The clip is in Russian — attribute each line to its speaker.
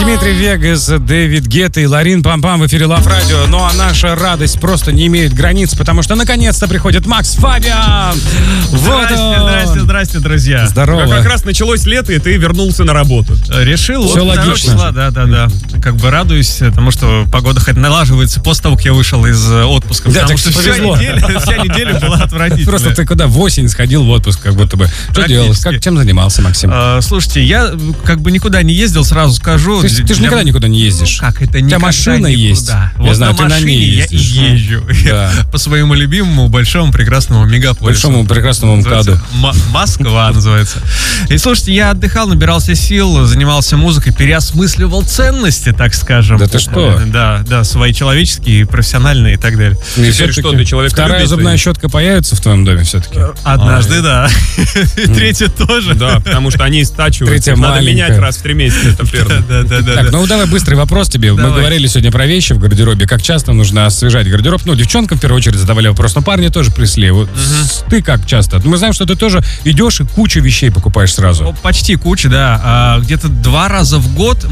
Speaker 1: Дмитрий Вегас, Дэвид Гетта и Ларин Пам-Пам в эфире Лав Радио. Ну а наша радость просто не имеет границ, потому что наконец-то приходит Макс Фабиан.
Speaker 2: Здрасте, друзья.
Speaker 1: Здорово.
Speaker 2: Как раз началось лето, и ты вернулся на работу. Решил.
Speaker 1: Все логично.
Speaker 3: Да. Как бы радуюсь тому, что погода хоть налаживается после того, как я вышел из отпуска.
Speaker 1: Да,
Speaker 3: потому
Speaker 1: так
Speaker 3: что
Speaker 1: повезло.
Speaker 3: вся неделя была отвратительная.
Speaker 1: Просто ты куда в осень сходил в отпуск, как будто бы. Что делал? Чем занимался, Максим?
Speaker 3: Слушайте, я как бы никуда не ездил, сразу скажу.
Speaker 1: Ты же никогда никуда не ездишь.
Speaker 3: Как это
Speaker 1: У тебя
Speaker 3: никогда
Speaker 1: машина есть.
Speaker 3: никуда.
Speaker 1: Я
Speaker 3: Вот
Speaker 1: знаю,
Speaker 3: на
Speaker 1: ты на
Speaker 3: машине
Speaker 1: ней
Speaker 3: я и
Speaker 1: ездишь.
Speaker 3: езжу.
Speaker 1: Да.
Speaker 3: По своему любимому большому прекрасному мегаполису.
Speaker 1: Большому прекрасному МКАДу.
Speaker 3: Москва называется. И слушайте, я отдыхал, набирался сил, занимался музыкой, переосмысливал ценности, так скажем.
Speaker 1: Да ты что?
Speaker 3: Да, свои человеческие, профессиональные и так далее.
Speaker 1: И
Speaker 2: Теперь
Speaker 1: все-таки
Speaker 2: что, ты человек
Speaker 1: вторая
Speaker 2: любит,
Speaker 1: зубная
Speaker 2: или?
Speaker 1: щетка появится в твоем доме все-таки?
Speaker 3: Однажды, да. И третья тоже.
Speaker 2: Да, потому что они стачивают.
Speaker 1: Третья
Speaker 2: Их надо
Speaker 1: маленькая.
Speaker 2: менять раз в 3 месяца, это первое.
Speaker 3: Да.
Speaker 1: Так, ну давай быстрый вопрос тебе. Мы
Speaker 3: Давай.
Speaker 1: говорили сегодня про вещи в гардеробе. Как часто нужно освежать гардероб? Ну, девчонкам в первую очередь задавали вопрос, но парни тоже пришли. Вот ты как часто? Мы знаем, что ты тоже идешь и кучу вещей покупаешь сразу.
Speaker 3: Почти куча, да. Где-то 2 раза в год